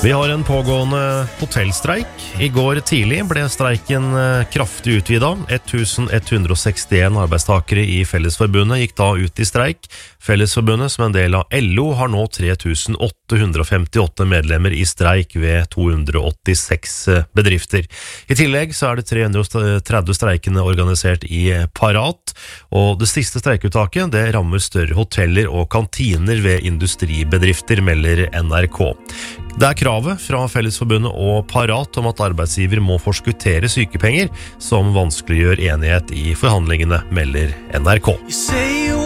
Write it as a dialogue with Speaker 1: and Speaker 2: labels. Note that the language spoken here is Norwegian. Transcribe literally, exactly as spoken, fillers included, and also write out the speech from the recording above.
Speaker 1: Vi har en pågående hotellstreik. I går tidlig ble streiken kraftig utvidet. ett hundre sekstien arbeidstakere i Fellesforbundet gikk da ut i streik. Fellesforbundet, som en del av L O, har nå tre tusen åtte hundre femtiåtte medlemmer i streik ved to hundre åttiseks bedrifter. I tillegg så er det tre hundre tretti streikende organisert i Parat, og det siste streikuttaket det rammer større hoteller og kantiner ved industribedrifter, melder N R K. Det er kravet fra Fellesforbundet og Parat om at arbeidsgiver må forskuttere sykepenger, som vanskeliggjør enighet i forhandlingene, melder N R K.